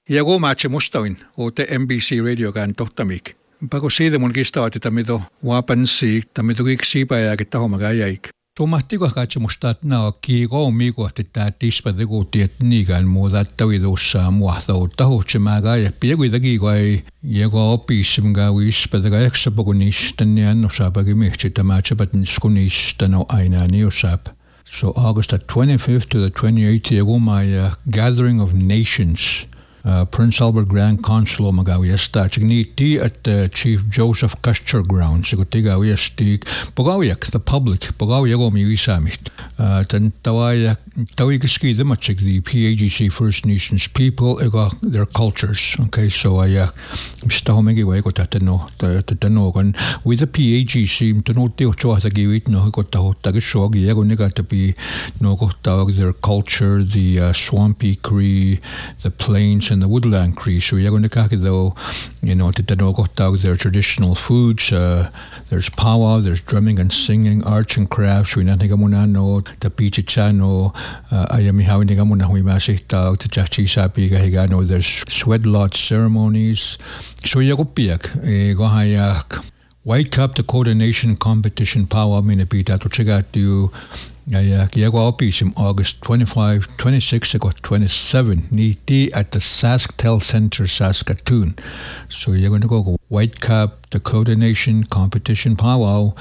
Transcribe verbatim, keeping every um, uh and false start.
Iago matche mustawin o te M B C radio kan tohtamik. Pako siitä mun kistavat tamito wapansi tamito kiksipa ja ke taho magayaik. Tumahtiko katse mustaat nao kiiko miiko että tispa tekuutti et niikan muuta tavidussa muahtau tahutse magaya piekuitakin kai jego opissim gawis pedra eksa pokunista ni anno saapagi mihti tämä tsepat niskunista no aina ni osap. So August the twenty-fifth to the twenty-eighth jego my gathering of nations. Uh, Prince Albert Grand Council magawiasta chigniti at uh, Chief Joseph Custer grounds sigutigawiasti pogawiak the public pogawiago mi wisamit uh, tan tawaya tawikiski the machig the P A G C First Nations people ego their cultures. Okay, so I uh, stahomegi wego tateno tateno gan with the P A G C tano teo choata giwit no go tahota gishogi ego nega to be no go their culture, the uh, swampy Cree, the plains and the woodland Cree. So you're going to kaki though, you know, to know their traditional foods. Uh, there's powwow, there's drumming and singing, arts and crafts. We natin muna no the pichichano. Ayami hawin nga muna hui masita to chachi sapi kahigano. There's sweat lodge ceremonies. So yagupiak e gohayak. White Cup Dakota Nation Competition Powwow minapita to check out you. Yeah, yeah, opisim August twenty-fifth, twenty-sixth, and twenty-seventh. Niti at the SaskTel Center, Saskatoon. So you're going to go White Cup Dakota Nation Competition Powwow